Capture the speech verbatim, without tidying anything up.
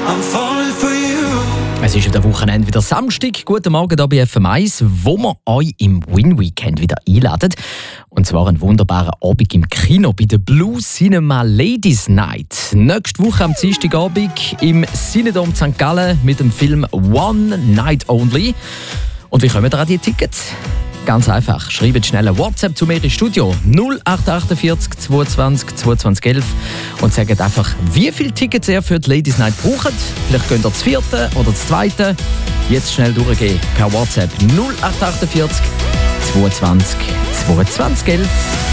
I'm falling for you. Es ist wieder Wochenende, wieder Samstag. Guten Morgen hier bei F M eins, wo wir euch im Win-Weekend wieder einladen. Und zwar einen wunderbaren Abend im Kino bei der Blue Cinema Ladies Night. Nächste Woche am Dienstagabend im Cinedom Sankt Gallen mit dem Film One Night Only. Und wie kommen ihr an die Tickets? Ganz einfach, schreibt schnell ein WhatsApp zu mir ins Studio null acht vier acht zweiundzwanzig zweiundzwanzig elf und sagt einfach, wie viele Tickets ihr für die Ladies Night braucht. Vielleicht könnt ihr das vierte oder das zweite. Jetzt schnell durchgehen per WhatsApp null acht vier acht zweiundzwanzig zweiundzwanzig elf.